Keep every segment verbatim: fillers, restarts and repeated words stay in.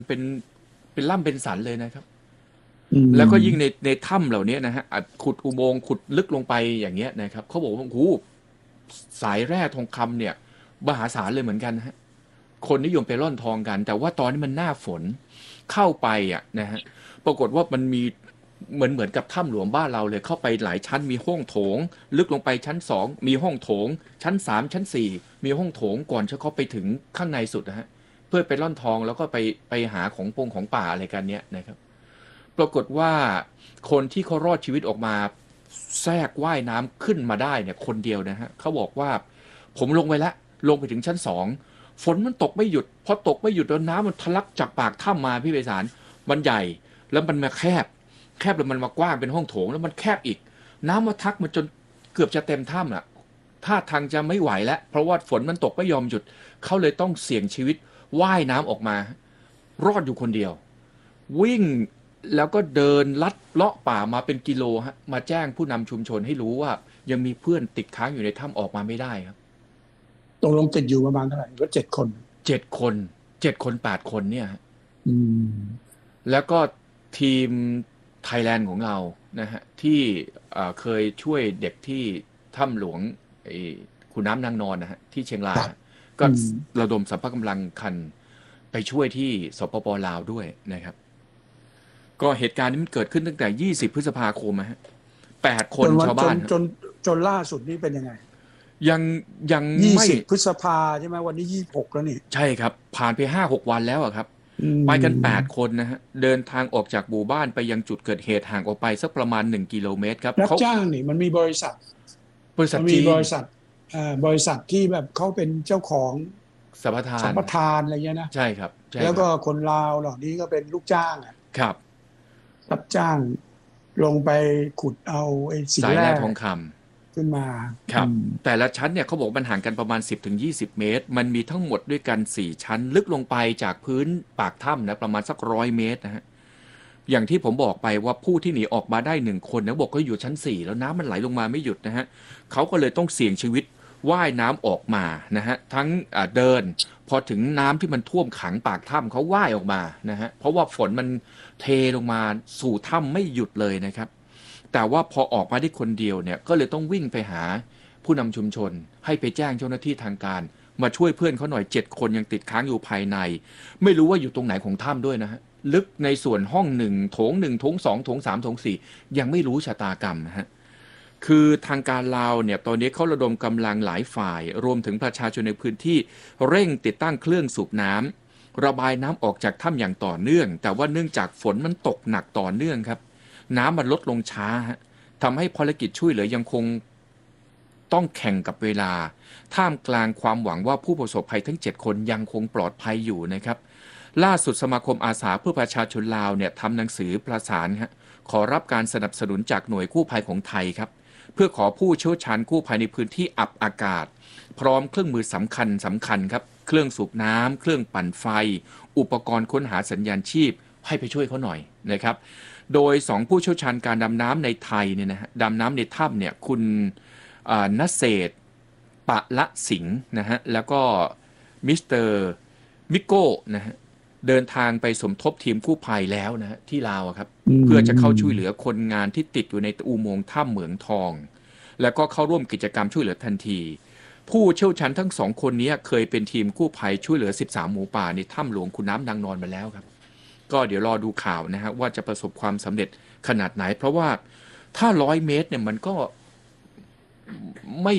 เป็นเป็นล่ำเป็นสันเลยนะครับอืแล้วก็ยิ่งในมในถ้ำเหล่านี้นะฮะขุดอุโมงค์ขุดลึกลงไปอย่างเงี้ยนะครับเขาบอกว่าโอ้โหสายแร่ทองคำเนี่ยมหาศาลเลยเหมือนกันฮะคนนิยมไปร่อนทองกันแต่ว่าตอนนี้มันหน้าฝนเข้าไปอ่ะนะฮะปรากฏว่ามันมีเหมือนเหมือนกับถ้ำหลวงบ้านเราเลยเข้าไปหลายชั้นมีห้องโถงลึกลงไปชั้นสองมีห้องโถงชั้นสามชั้นสี่มีห้องโถงก่อนจะเข้าไปถึงข้างในสุดนะฮะเพื่อไปร่อนทองแล้วก็ไปไปหาของปงของป่าอะไรกันเนี้ยนะครับ ปรากฏว่าคนที่เขารอดชีวิตออกมาแทรกว่ายน้ำขึ้นมาได้เนี่ยคนเดียวนะฮะเขาบอกว่าผมลงไปแล้วลงไปถึงชั้นสองฝนมันตกไม่หยุดพอตกไม่หยุดแล้วน้ำมันทะลักจากปากถ้ำมาพี่ไพศาลมันใหญ่แล้วมันมาแคบแคบแล้วมันมากว้างเป็นห้องโถงแล้วมันแคบอีกน้ำมาทักมันจนเกือบจะเต็มถ้ำอ่ะท่าทางจะไม่ไหวแล้วเพราะว่าฝนมันตกไม่ยอมหยุดเขาเลยต้องเสี่ยงชีวิตว่ายน้ำออกมารอดอยู่คนเดียววิ่ง แล้วก็เดินลัดเลาะป่ามาเป็นกิโลฮะมาแจ้งผู้นำชุมชนให้รู้ว่ายังมีเพื่อนติดค้างอยู่ในถ้ำออกมาไม่ได้ครับตกลงติดอยู่ประมาณเท่าไหร่ก็เจ็ดคนเจ็ดคนเจ็ดคนแปดคนเนี่ยฮะอืมแล้วก็ทีมไทยแลนด์ของเรานะฮะที่เอ่อเคยช่วยเด็กที่ถ้ำหลวงไอ้ขุนน้ำนางนอนนะฮะที่เชียงราครับยฮะก็อืมระดมสรรพกำลังคันไปช่วยที่สปปลาวด้วยนะครับก็เหตุการณ์นี้มันเกิดขึ้นตั้งแต่ยี่สิบพฤษภาคมนะฮะแปดคนจนวันชาวบ้านจนจนจนล่าสุดนี้เป็นยังไงยังยังไม่ยี่สิบพฤษภาใช่ไหมวันนี้ยี่สิบหกแล้วนี่ใช่ครับผ่านไปห้าหกวันแล้วอะครับอืไปกันแปดมคนนะฮะเดินทางออกจากหมู่บ้านไปยังจุดเกิดเหตุห่างออกไปสักประมาณหนึ่งกิโลเมตรครับเขารับจ้างนี่มันมีบริษัทบริษัมันมีทจีนบริษัทเอ่อบริษัทที่แบบเขาเป็นเจ้าของสัมปทานสัมปทานอะไรเงี้ยนะใช่ครับใช่แล้วก็ครับคนลาวเหล่านี้ก็เป็นลูกจ้างอะครับรับจ้างลงไปขุดเอาไอ้สินแร่สายแร่ทองคำขึ้นมาครับอืมแต่ละชั้นเนี่ยเขาบอกมันห่างกันประมาณสิบถึงยี่สิบเมตรมันมีทั้งหมดด้วยกันสี่ชั้นลึกลงไปจากพื้นปากถ้ำนะประมาณสักร้อยเมตรนะฮะอย่างที่ผมบอกไปว่าผู้ที่หนีออกมาได้หนึ่งคนนะบอกก็อยู่ชั้นสี่แล้วน้ำมันไหลลงมาไม่หยุดนะฮะเขาก็เลยต้องเสี่ยงชีวิตว่ายน้ำออกมานะฮะทั้งเดินพอถึงน้ำที่มันท่วมขังปากถ้ำเขาว่ายออกมานะฮะเพราะว่าฝนมันเทลงมาสู่ถ้ำไม่หยุดเลยนะครับ แต่ว่าพอออกมาได้คนเดียวเนี่ยก็เลยต้องวิ่งไปหาผู้นำชุมชนให้ไปแจ้งเจ้าหน้าที่ทางการมาช่วยเพื่อนเขาหน่อยเจ็ดคนยังติดค้างอยู่ภายในไม่รู้ว่าอยู่ตรงไหนของถ้ำด้วยนะฮะลึกในส่วนห้องหนึ่งโถงหนึ่งโถงสองโถงสามโถงสี่ยังไม่รู้ชะตากรรมนะฮะคือทางการลาวเนี่ยตอนนี้เขาระดมกำลังหลายฝ่ายรวมถึงประชาชนในพื้นที่เร่งติดตั้งเครื่องสูบน้ำระบายน้ำออกจากถ้ำอย่างต่อเนื่องแต่ว่าเนื่องจากฝนมันตกหนักต่อเนื่องครับ น้ำมันลดลงช้าฮะทำให้ภารกิจช่วยเหลือยังคงต้องแข่งกับเวลาท่ามกลางความหวังว่าผู้ประสบภัยทั้งเจ็ดคนยังคงปลอดภัยอยู่นะครับล่าสุดสมาคมอาสาเพื่อประชาชนลาวเนี่ยทำหนังสือประสานฮะขอรับการสนับสนุนจากหน่วยกู้ภัยของไทยครับเพื่อขอผู้เชี่ยวชาญกู้ภัยในพื้นที่อับอากาศพร้อมเครื่องมือสำคัญสำคัญครับเครื่องสูบน้ำเครื่องปั่นไฟอุปกรณ์ค้นหาสัญญาณชีพให้ไปช่วยเขาหน่อยนะครับ โดยสองผู้เชี่ยวชาญการดำน้ำในไทยเนี่ยนะฮะดำน้ำในถ้ำเนี่ยคุณนเศษปะละสิงห์นะฮะแล้วก็มิสเตอร์มิโก้นะฮะเดินทางไปสมทบทีมกู้ภัยแล้วนะฮะที่ลาวครับอืเพื่อจะเข้าช่วยเหลือมคนงานที่ติดอยู่ในอุโมงค์ถ้ำเหมืองทองแล้วก็เข้าร่วมกิจกรรมช่วยเหลือทันทีผู้เชี่ยวชาญทั้งสองคนนี้เคยเป็นทีมกู้ภัยช่วยเหลือสิบสามหมูป่าในถ้ำหลวงขุนน้ำนางนอนมาแล้วครับ ก็เดี๋ยวรอดูข่าวนะฮะว่าจะประสบความสำเร็จขนาดไหนเพราะว่าถ้าร้อยเมตรเนี่ยมันก็ไม่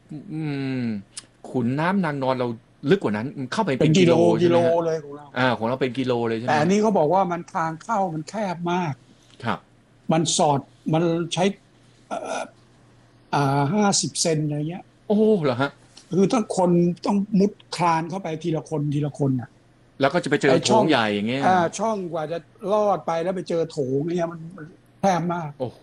ขุนน้ำนางนอนเราลึกกว่านั้นเข้าไปเป็นกิโลเป็นกิโลใช่กิโลไหมฮะเลยของเราอ่าของเราเป็นกิโลเลยใช่ไหมฮะแต่อันนี้เขาบอกว่ามันทางเข้ามันแคบมากครับมันสอดมันใช้เอ่ออ่าห้าสิบเซนอะไรเงี้ยโอ้เหรอฮะคือต้องคนต้องมุดคลานเข้าไปทีละคนทีละคนอ่ะแล้วก็จะไปเจอโถไอช่องงใหญ่อย่างเงี้ยอ่าช่องกว่าจะลอดไปแล้วไปเจอโถงเนี่ยมันมันแคบมากโอ้โห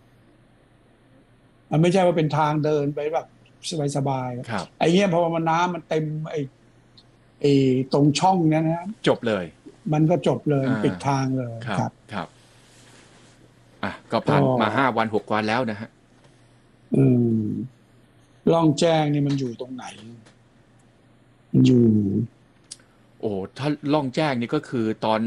มันไม่ใช่ว่าเป็นทางเดินไปแบบสบายครับๆไอ้เงี้ยพอมันน้ำมันเต็มไอ้ไอ้ตรงช่องเนี้ยนะจบเลยมันก็จบเลยอ่าปิดทางเลยครับครับครับอ่ะก็ก็ผ่านมาห้าวันหกวันแล้วนะฮะอืมล่องแจ้งนี่มันอยู่ตรงไหนมันอยู่โอ้ถ้าล่องแจ้งนี่ก็คือตอน